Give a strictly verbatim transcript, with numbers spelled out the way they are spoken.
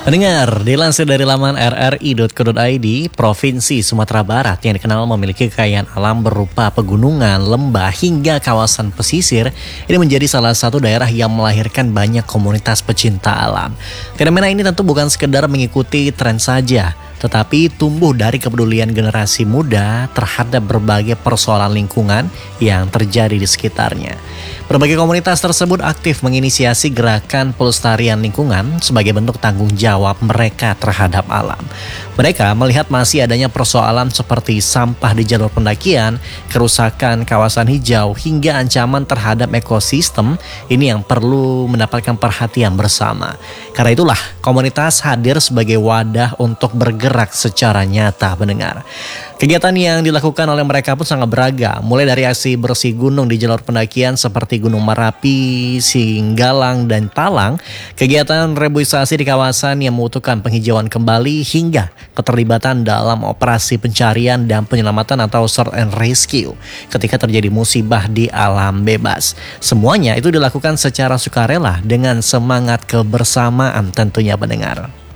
Pendengar, dilansir dari laman r r i titik co titik i d, Provinsi Sumatera Barat yang dikenal memiliki kekayaan alam berupa pegunungan, lembah, hingga kawasan pesisir, ini menjadi salah satu daerah yang melahirkan banyak komunitas pecinta alam. Fenomena ini tentu bukan sekedar mengikuti tren saja, tetapi tumbuh dari kepedulian generasi muda terhadap berbagai persoalan lingkungan yang terjadi di sekitarnya. Berbagai komunitas tersebut aktif menginisiasi gerakan pelestarian lingkungan sebagai bentuk tanggung jawab mereka terhadap alam. Mereka melihat masih adanya persoalan seperti sampah di jalur pendakian, kerusakan kawasan hijau, hingga ancaman terhadap ekosistem ini yang perlu mendapatkan perhatian bersama. Karena itulah komunitas hadir sebagai wadah untuk bergerak secara nyata, pendengar. Kegiatan yang dilakukan oleh mereka pun sangat beragam, mulai dari aksi bersih gunung di jalur pendakian seperti Gunung Merapi, Singgalang, dan Talang, kegiatan reboisasi di kawasan yang membutuhkan penghijauan kembali, hingga keterlibatan dalam operasi pencarian dan penyelamatan atau search and rescue ketika terjadi musibah di alam bebas. Semuanya itu dilakukan secara sukarela dengan semangat kebersamaan tentunya, pendengar.